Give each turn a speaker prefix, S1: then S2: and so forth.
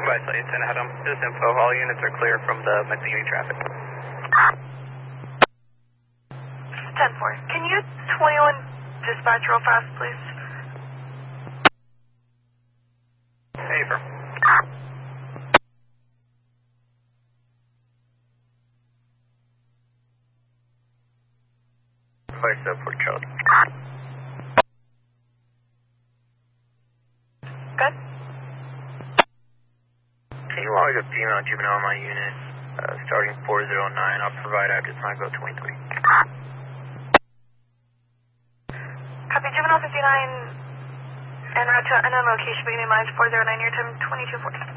S1: Goodbye, Slate 10 Adam. This info, all units are clear from the McNeely traffic.
S2: 10-4. Can you 21 dispatch real fast, please?
S1: Paper. Device up for Charlie.
S2: Good.
S1: Can you log a female juvenile on my unit, starting 409, I'll provide after time go 23.
S2: Copy, juvenile 59, en route to unknown location, beginning lines 409, your time 2240.